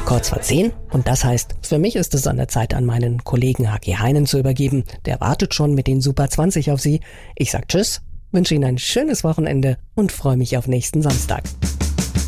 Kurz vor 10 und das heißt, für mich ist es an der Zeit, an meinen Kollegen HG Heinen zu übergeben. Der wartet schon mit den Super 20 auf Sie. Ich sag Tschüss, wünsche Ihnen ein schönes Wochenende und freue mich auf nächsten Samstag.